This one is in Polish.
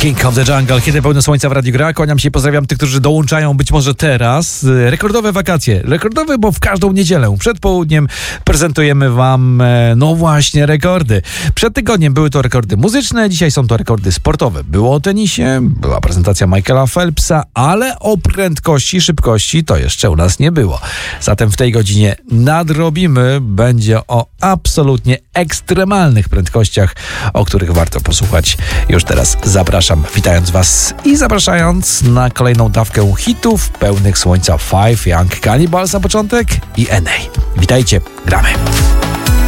King of the Jungle, kiedy pełne słońca w Radiu Gra. Kłaniam się i pozdrawiam tych, którzy dołączają być może teraz. Rekordowe wakacje. Rekordowe, bo w każdą niedzielę przed południem prezentujemy wam, no właśnie, rekordy. Przed tygodniem były to rekordy muzyczne, dzisiaj są to rekordy sportowe. Było o tenisie, była prezentacja Michaela Phelpsa, ale o prędkości, szybkości to jeszcze u nas nie było. Zatem w tej godzinie nadrobimy. Będzie o absolutnie ekstremalnych prędkościach, o których warto posłuchać. Już teraz zapraszam, witając was i zapraszając na kolejną dawkę hitów pełnych słońca. Five Young Cannibals na początek i NA. Witajcie, gramy.